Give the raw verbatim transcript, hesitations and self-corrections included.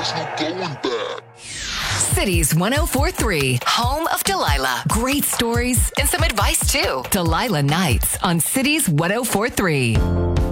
There's no going back. Cities one oh four three, home of Delilah. Great stories and some advice too. Delilah Nights on Cities one oh four three.